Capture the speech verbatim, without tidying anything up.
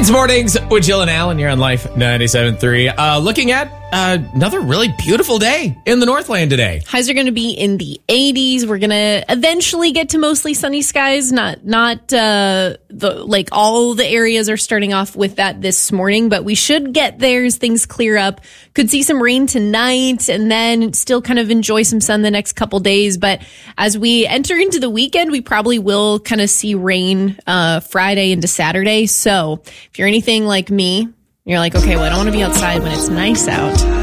It's mornings with Jill and Alan. You're on Life ninety-seven point three. Uh, looking at uh, another really beautiful day in the Northland today. Highs are going to be in the eighties. We're going to eventually get to mostly sunny skies. Not, not uh, the like all the areas are starting off with that this morning, but we should get there as things clear up. Could see some rain tonight, and then still kind of enjoy some sun the next couple days. But as we enter into the weekend, we probably will kind of see rain uh, Friday into Saturday. So if you're anything like me, you're like, okay, well, I don't want to be outside when it's nice out.